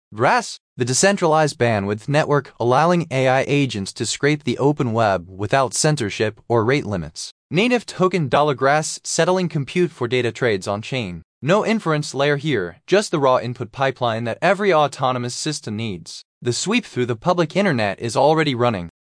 RAS, the decentralized bandwidth network allowing AI agents to scrape the open web without censorship or rate limits. Native token $GRAS settling compute for data trades on chain. No inference layer here, just the raw input pipeline that every autonomous system needs. The sweep through the public internet is already running.